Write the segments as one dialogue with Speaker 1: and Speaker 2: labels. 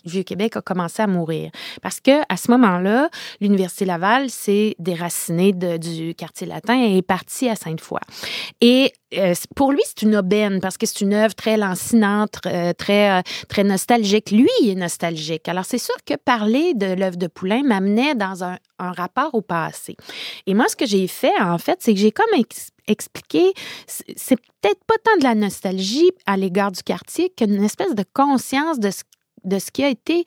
Speaker 1: Vieux-Québec a commencé à mourir. Parce que à ce moment-là, l'Université Laval s'est déracinée du quartier latin et est partie à Sainte-Foy. Et pour lui, c'est une aubaine parce que c'est une œuvre très lancinante, très nostalgique. Lui, il est nostalgique. Alors, c'est sûr que parler de l'œuvre de Poullain m'amenait dans un rapport au passé. Et moi, ce que j'ai fait, en fait, c'est que j'ai comme expliqué, c'est peut-être pas tant de la nostalgie à l'égard du quartier qu'une espèce de conscience de ce qui a été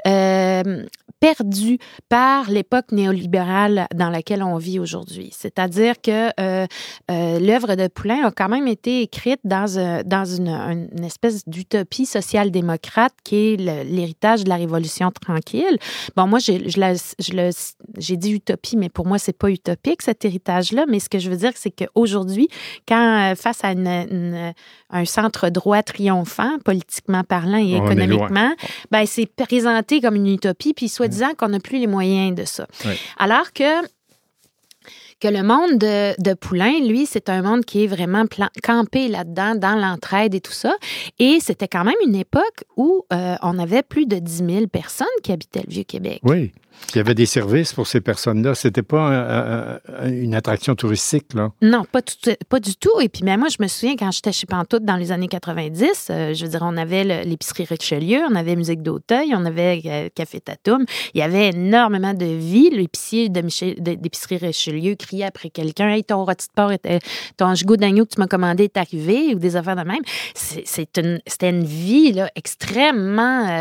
Speaker 1: perdu par l'époque néolibérale dans laquelle on vit aujourd'hui. C'est-à-dire que l'œuvre de Poullain a quand même été écrite dans une espèce d'utopie social-démocrate qui est l'héritage de la Révolution tranquille. Bon, moi, j'ai dit utopie, mais pour moi, c'est pas utopique, cet héritage-là. Mais ce que je veux dire, c'est qu'aujourd'hui, quand face à un centre droit triomphant, politiquement parlant et économiquement, ben, c'est présenté comme une utopie, puis soi-disant qu'on n'a plus les moyens de ça. Oui. Alors que le monde de Poullain, lui, c'est un monde qui est vraiment campé là-dedans, dans l'entraide et tout ça. Et c'était quand même une époque où on avait plus de 10 000 personnes qui habitaient le Vieux-Québec.
Speaker 2: Oui. Il y avait des services pour ces personnes-là. C'était pas une attraction touristique, là? Non,
Speaker 1: pas du tout. Et puis, même moi, je me souviens, quand j'étais chez Pantoute dans les années 90, je veux dire, on avait l'épicerie Richelieu, on avait Musique d'Auteuil, on avait Café Tatum. Il y avait énormément de vie. L'épicier d'épicerie Richelieu criait après quelqu'un « Hey, ton rôti de porc, ton gigot d'agneau que tu m'as commandé est arrivé » ou des affaires de même. C'était une vie là, extrêmement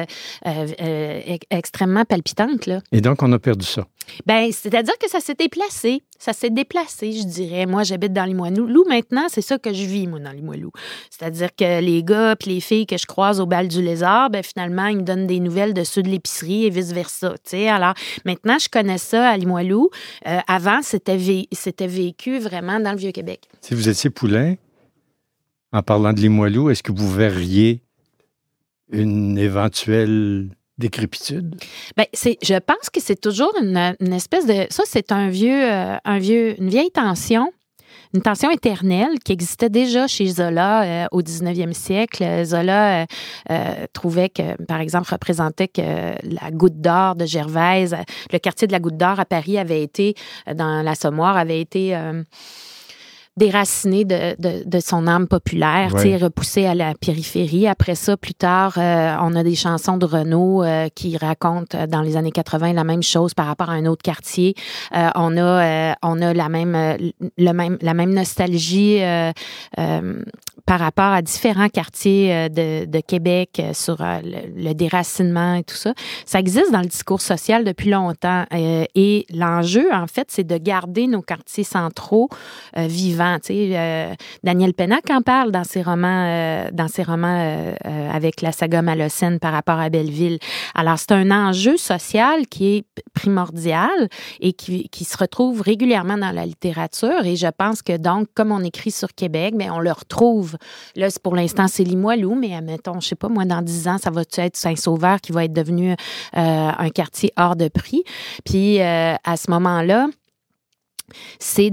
Speaker 1: palpitante, là.
Speaker 2: Et donc, on a perdu ça.
Speaker 1: Bien, c'est-à-dire que ça s'est déplacé. Ça s'est déplacé, je dirais. Moi, j'habite dans Limoilou. Maintenant, c'est ça que je vis, moi, dans Limoilou. C'est-à-dire que les gars puis les filles que je croise au bal du Lézard, bien, finalement, ils me donnent des nouvelles de ceux de l'épicerie et vice-versa. T'sais. Alors, maintenant, je connais ça à Limoilou. Avant, c'était vécu vraiment dans le Vieux-Québec.
Speaker 2: Si vous étiez Poullain, en parlant de Limoilou, est-ce que vous verriez une éventuelle décrépitude? Bien,
Speaker 1: je pense que c'est toujours une espèce de... Ça, c'est une vieille tension, une tension éternelle qui existait déjà chez Zola au 19e siècle. Zola trouvait que, par exemple, représentait que la Goutte d'Or de Gervaise, le quartier de la Goutte d'Or à Paris avait été, dans l'Assommoir, avait été... déraciné de son âme populaire, oui. Repoussé à la périphérie. Après ça, plus tard, on a des chansons de Renaud qui racontent dans les années 80 la même chose par rapport à un autre quartier. On a la même nostalgie par rapport à différents quartiers de Québec sur le déracinement et tout ça. Ça existe dans le discours social depuis longtemps. Et l'enjeu, en fait, c'est de garder nos quartiers centraux vivants. Daniel Pennac en parle dans ses romans avec la saga Malocène par rapport à Belleville. Alors, c'est un enjeu social qui est primordial et qui se retrouve régulièrement dans la littérature. Et je pense que donc, comme on écrit sur Québec, bien, on le retrouve. Là, pour l'instant, c'est Limoilou, mais admettons, je sais pas, moi, dans 10 ans, ça va-tu être Saint-Sauveur qui va être devenu un quartier hors de prix. Puis, à ce moment-là, c'est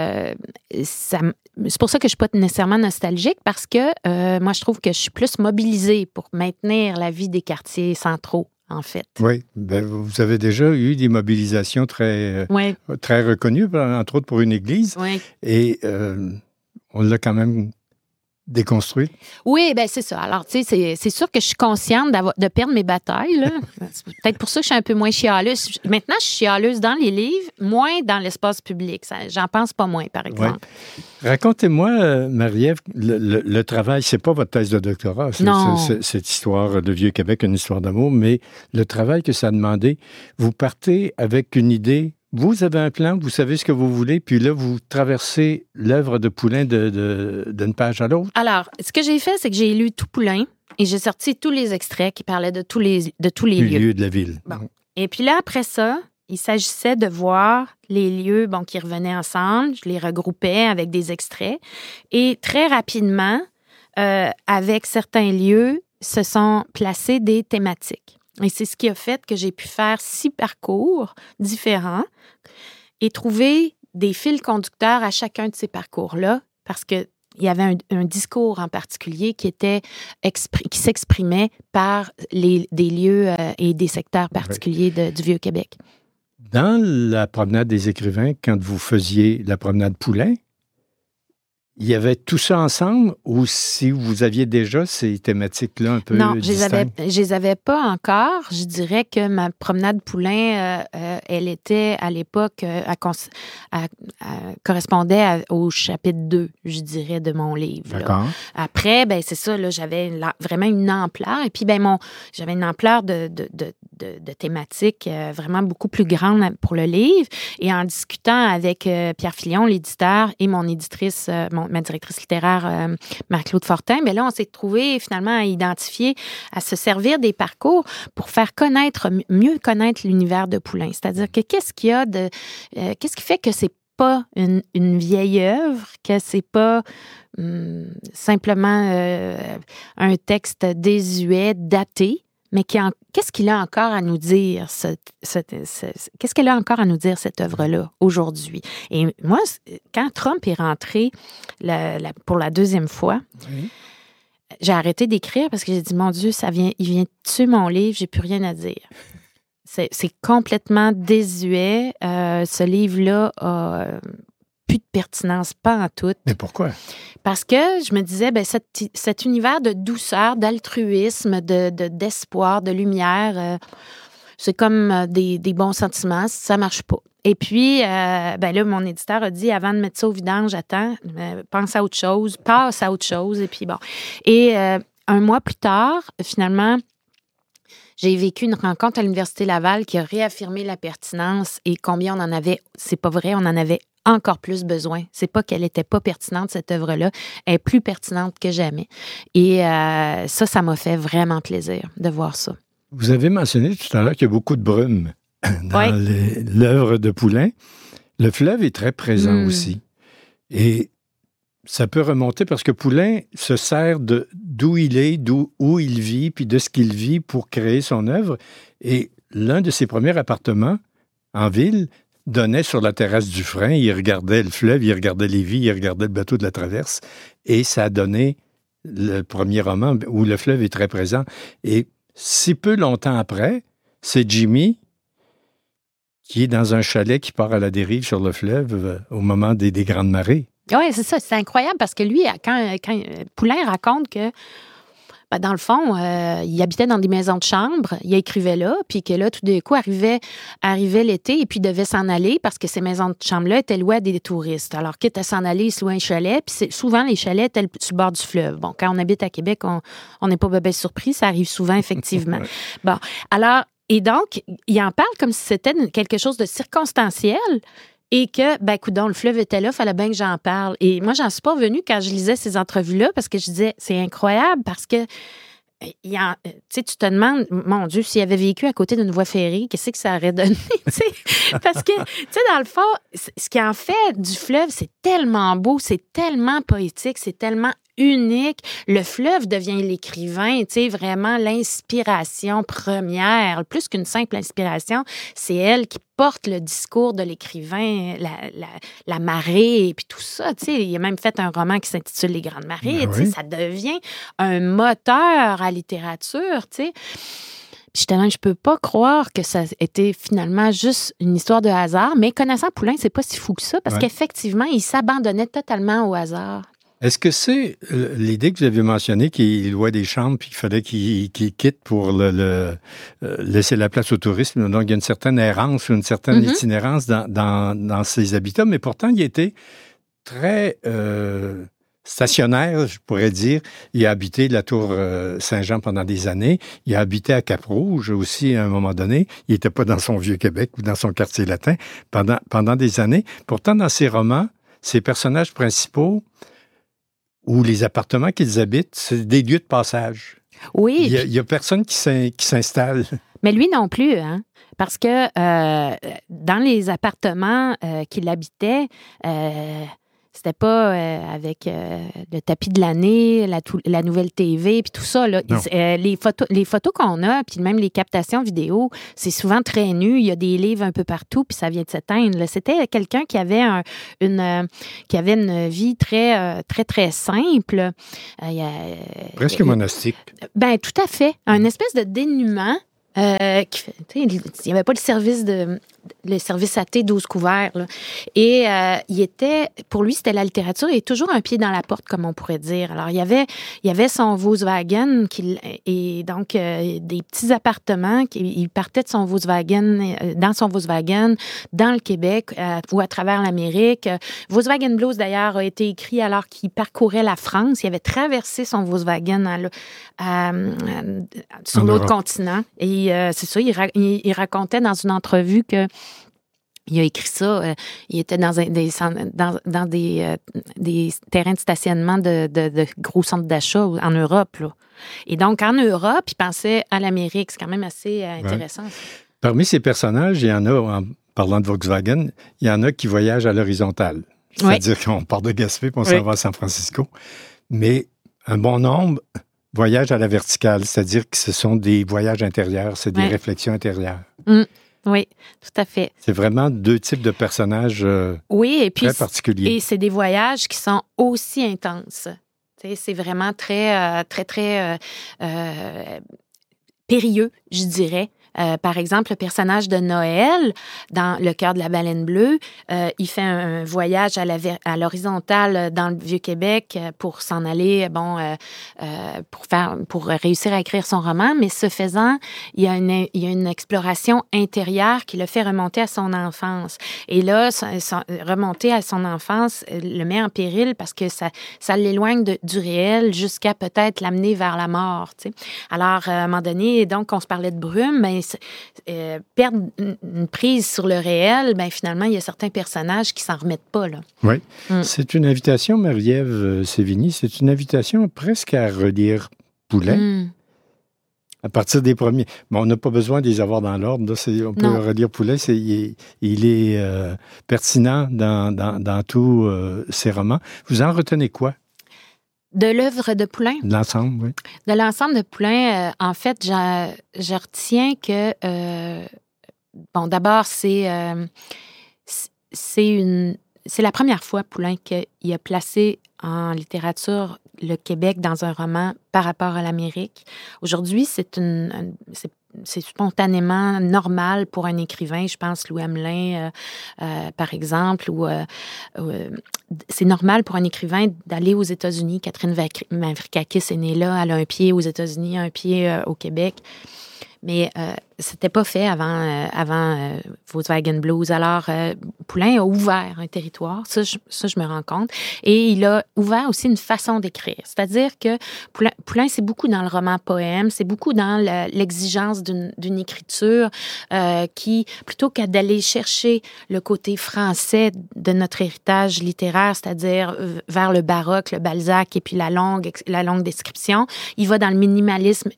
Speaker 1: pour ça que je suis pas nécessairement nostalgique parce que moi, je trouve que je suis plus mobilisée pour maintenir la vie des quartiers centraux, en fait.
Speaker 2: Oui, bien, vous avez déjà eu des mobilisations très reconnues, entre autres pour une église. Oui. Et on l'a quand même déconstruite.
Speaker 1: Oui, bien, c'est ça. Alors, tu sais, c'est sûr que je suis consciente de perdre mes batailles, là. C'est peut-être pour ça que je suis un peu moins chialeuse. Maintenant, je suis chialeuse dans les livres, moins dans l'espace public. J'en pense pas moins, par exemple.
Speaker 2: Ouais. Racontez-moi, Marie-Ève, le travail, c'est pas votre thèse de doctorat, cette histoire de Vieux-Québec, une histoire d'amour, mais le travail que ça a demandé, vous partez avec une idée. Vous avez un plan, vous savez ce que vous voulez, puis là, vous traversez l'œuvre de Poullain d'une page à l'autre?
Speaker 1: Alors, ce que j'ai fait, c'est que j'ai lu tout Poullain et j'ai sorti tous les extraits qui parlaient de tous les lieux.
Speaker 2: Lieux de la ville.
Speaker 1: Bon. Et puis là, après ça, il s'agissait de voir les lieux qui revenaient ensemble. Je les regroupais avec des extraits. Et très rapidement, avec certains lieux, se sont placés des thématiques. Et c'est ce qui a fait que j'ai pu faire 6 parcours différents et trouver des fils conducteurs à chacun de ces parcours-là parce qu'il il y avait un discours en particulier qui s'exprimait par des lieux et des secteurs particuliers du Vieux-Québec.
Speaker 2: Dans la promenade des écrivains, quand vous faisiez la promenade Poulain, il y avait tout ça ensemble ou si vous aviez déjà ces thématiques-là un peu distinctes?
Speaker 1: Non, je les avais pas encore. Je dirais que ma promenade Poulain, elle était à l'époque, correspondait au chapitre 2, je dirais, de mon livre.
Speaker 2: D'accord.
Speaker 1: Là. Après, ben c'est ça, là, j'avais vraiment une ampleur. Et puis, j'avais une ampleur de thématiques vraiment beaucoup plus grande pour le livre. Et en discutant avec Pierre Filion, l'éditeur, et mon éditrice, ma directrice littéraire, Marie-Claude Fortin, bien là, on s'est trouvé finalement à identifier, à se servir des parcours pour faire mieux connaître l'univers de Poulain. C'est-à-dire que qu'est-ce qu'il y a qu'est-ce qui fait que c'est pas une vieille œuvre, que c'est pas simplement un texte désuet, daté, mais qu'est-ce qu'il a encore à nous dire, qu'est-ce qu'elle a encore à nous dire, cette œuvre-là, aujourd'hui? Et moi, quand Trump est rentré pour la deuxième fois, j'ai arrêté d'écrire parce que j'ai dit, mon Dieu, il vient tuer mon livre, j'ai plus rien à dire. C'est complètement désuet. Ce livre-là a plus de pertinence, pas en tout.
Speaker 2: Mais pourquoi?
Speaker 1: Parce que je me disais, ben cet univers de douceur, d'altruisme, d'espoir, de lumière, c'est comme des bons sentiments, ça marche pas. Et puis, ben là, mon éditeur a dit, avant de mettre ça au vidange, attends, pense à autre chose, passe à autre chose, et puis bon. Et un mois plus tard, finalement, j'ai vécu une rencontre à l'Université Laval qui a réaffirmé la pertinence et combien on en avait, c'est pas vrai, on en avait encore plus besoin. C'est pas qu'elle était pas pertinente, cette œuvre-là. Elle est plus pertinente que jamais. Et ça m'a fait vraiment plaisir de voir ça.
Speaker 2: Vous avez mentionné tout à l'heure qu'il y a beaucoup de brume dans l'œuvre de Poulain. Le fleuve est très présent aussi. Et ça peut remonter parce que Poulain se sert d'où il est, où il vit, puis de ce qu'il vit pour créer son œuvre. Et l'un de ses premiers appartements en ville donnait sur la terrasse du Frein. Il regardait le fleuve, il regardait Lévis, il regardait le bateau de la Traverse. Et ça a donné le premier roman où le fleuve est très présent. Et si peu longtemps après, c'est Jimmy qui est dans un chalet qui part à la dérive sur le fleuve au moment des grandes marées.
Speaker 1: Oui, c'est ça. C'est incroyable parce que lui, quand Poulain raconte que, ben, dans le fond, il habitait dans des maisons de chambre, il écrivait là, puis que là, tout d'un coup, arrivait l'été et puis devait s'en aller parce que ces maisons de chambre-là étaient louées à des touristes. Alors, quitte à s'en aller, il se louait un chalet, puis souvent, les chalets étaient sur le bord du fleuve. Bon, quand on habite à Québec, on n'est pas bien surpris, ça arrive souvent, effectivement. Bon, alors, et donc, il en parle comme si c'était quelque chose de circonstanciel. Et que, ben, coudonc, le fleuve était là, il fallait bien que j'en parle. Et moi, j'en suis pas revenue quand je lisais ces entrevues-là parce que je disais, c'est incroyable parce que, tu sais, tu te demandes, mon Dieu, s'il avait vécu à côté d'une voie ferrée, qu'est-ce que ça aurait donné, tu sais? Parce que, tu sais, dans le fond, ce qui en fait du fleuve, c'est tellement beau, c'est tellement poétique, c'est tellement unique. Le fleuve devient l'écrivain, tu sais, vraiment l'inspiration première. Plus qu'une simple inspiration, c'est elle qui porte le discours de l'écrivain, la marée et puis tout ça. Tu sais, il a même fait un roman qui s'intitule Les Grandes Marées. Tu sais, ça devient un moteur à la littérature, tu sais. Puis je peux pas croire que ça était finalement juste une histoire de hasard, mais connaissant Poulain, c'est pas si fou que ça parce qu'effectivement, il s'abandonnait totalement au hasard.
Speaker 2: Est-ce que c'est l'idée que vous avez mentionnée qu'il louait des chambres puis qu'il fallait qu'il quitte pour laisser la place au tourisme? Donc, il y a une certaine errance ou une certaine itinérance dans ses habitats, mais pourtant, il était très stationnaire, je pourrais dire. Il a habité la tour Saint-Jean pendant des années. Il a habité à Cap-Rouge aussi à un moment donné. Il n'était pas dans son Vieux-Québec ou dans son quartier latin pendant des années. Pourtant, dans ses romans, ses personnages principaux ou les appartements qu'ils habitent, c'est des lieux de passage.
Speaker 1: Oui.
Speaker 2: Il y a personne qui s'installe.
Speaker 1: Mais lui non plus, hein? Parce que dans les appartements qu'il habitait, C'était pas avec le tapis de l'année, la nouvelle TV, puis tout ça. Là. Les photos qu'on a, puis même les captations vidéo, c'est souvent très nu. Il y a des livres un peu partout, puis ça vient de s'éteindre. Là. C'était quelqu'un qui avait une vie très, très, très simple.
Speaker 2: Presque monastique.
Speaker 1: Ben tout à fait. Un espèce de dénuement. Il n'y avait pas le service athée 12 couverts. Là. Et pour lui, c'était la littérature et toujours un pied dans la porte, comme on pourrait dire. Alors, il y avait son Volkswagen et donc des petits appartements. Il partait de son Volkswagen, dans son Volkswagen, dans le Québec ou à travers l'Amérique. Volkswagen Blues, d'ailleurs, a été écrit alors qu'il parcourait la France. Il avait traversé son Volkswagen sur l'autre continent. Et c'est ça, il racontait dans une entrevue que il a écrit ça. Il était dans des terrains de stationnement de gros centres d'achat en Europe. Là. Et donc, en Europe, il pensait à l'Amérique. C'est quand même assez intéressant. Ouais.
Speaker 2: Parmi ces personnages, il y en a, en parlant de Volkswagen, il y en a qui voyagent à l'horizontale. C'est-à-dire qu'on part de Gaspé puis on s'en va à San Francisco. Mais un bon nombre voyagent à la verticale, c'est-à-dire que ce sont des voyages intérieurs, c'est des réflexions intérieures.
Speaker 1: Oui, tout à fait.
Speaker 2: C'est vraiment deux types de personnages très particuliers.
Speaker 1: Et c'est des voyages qui sont aussi intenses. C'est vraiment très, très, très périlleux, je dirais. Par exemple, le personnage de Noël, dans Le cœur de la baleine bleue, il fait un voyage à l'horizontale dans le Vieux-Québec pour s'en aller, pour réussir à écrire son roman. Mais ce faisant, il y a une exploration intérieure qui le fait remonter à son enfance. Et là, remonter à son enfance le met en péril parce que ça l'éloigne du réel jusqu'à peut-être l'amener vers la mort. T'sais. Alors, à un moment donné, donc, on se parlait de brume, mais perdre une prise sur le réel, ben finalement, il y a certains personnages qui s'en remettent pas. Là.
Speaker 2: Oui. C'est une invitation, Marie-Ève Sévigny, c'est une invitation presque à relire Poullain. À partir des premiers. Bon, on n'a pas besoin de les avoir dans l'ordre. On peut relire Poullain. Il est pertinent dans tous ses romans. Vous en retenez quoi?
Speaker 1: De l'œuvre de Poullain?
Speaker 2: De l'ensemble, oui. De
Speaker 1: l'ensemble de Poullain, en fait, je retiens que, d'abord, c'est la première fois, Poullain, qu'il a placé en littérature le Québec dans un roman par rapport à l'Amérique. Aujourd'hui, c'est spontanément normal pour un écrivain, je pense Louis Hamelin, par exemple, ou c'est normal pour un écrivain d'aller aux États-Unis. Catherine Mavrakakis est née là, elle a un pied aux États-Unis, un pied au Québec. Mais c'était pas fait avant Volkswagen Blues. Alors, Poullain a ouvert un territoire, ça, je me rends compte. Et il a ouvert aussi une façon d'écrire. C'est-à-dire que Poullain, c'est beaucoup dans le roman-poème, c'est beaucoup dans l'exigence d'une écriture qui, plutôt qu'à d'aller chercher le côté français de notre héritage littéraire, c'est-à-dire vers le baroque, le Balzac et puis la longue description, il va dans le minimalisme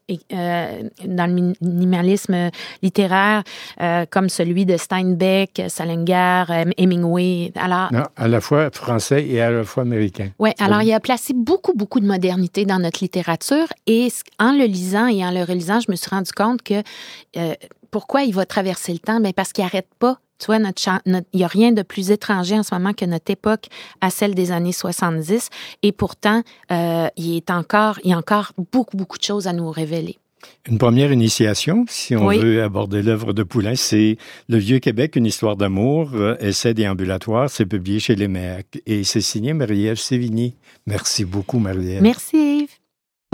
Speaker 1: littéraire comme celui de Steinbeck, Salinger, Hemingway. Alors,
Speaker 2: non, à la fois français et à la fois américain.
Speaker 1: Oui, alors il a placé beaucoup, beaucoup de modernité dans notre littérature et en le lisant et en le relisant, je me suis rendu compte que pourquoi il va traverser le temps? Bien, parce qu'il n'arrête pas. Tu vois, il n'y a rien de plus étranger en ce moment que notre époque à celle des années 70 et pourtant, il y a encore beaucoup, beaucoup de choses à nous révéler.
Speaker 2: Une première initiation, si on veut aborder l'œuvre de Poullain, c'est Le Vieux-Québec, une histoire d'amour, essai déambulatoire, c'est publié chez Les Mecs et c'est signé Marie-Ève Sévigny. Merci beaucoup, Marie-Ève.
Speaker 1: Merci, Yves.